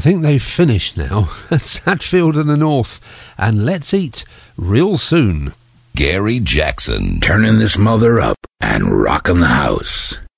think they've finished now. Satfield and the North. And let's eat real soon. Gary Jackson. Turning this mother up and rocking the house.